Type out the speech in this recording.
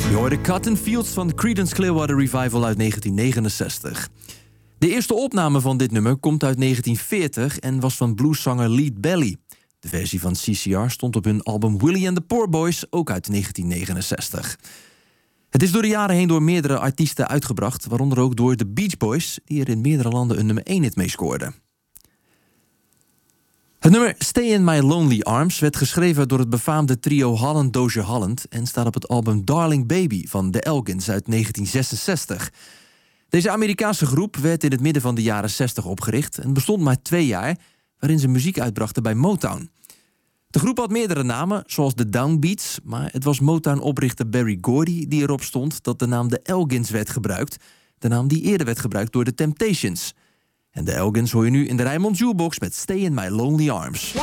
Je hoorde Cotton Fields van Creedence Clearwater Revival uit 1969. De eerste opname van dit nummer komt uit 1940 en was van blueszanger Lead Belly. De versie van CCR stond op hun album Willie and the Poor Boys, ook uit 1969. Het is door de jaren heen door meerdere artiesten uitgebracht, waaronder ook door de Beach Boys, die er in meerdere landen een nummer 1 hit mee scoorden. Het nummer Stay in My Lonely Arms werd geschreven door het befaamde trio Holland Dozier Holland en staat op het album Darling Baby van The Elgins uit 1966. Deze Amerikaanse groep werd in het midden van de jaren 60 opgericht en bestond maar 2 jaar, waarin ze muziek uitbrachten bij Motown. De groep had meerdere namen, zoals de Downbeats, maar het was Motown-oprichter Berry Gordy die erop stond dat de naam The Elgins werd gebruikt, de naam die eerder werd gebruikt door The Temptations. En de Elgins hoor je nu in de Rijnmond Jukebox met Stay in My Lonely Arms.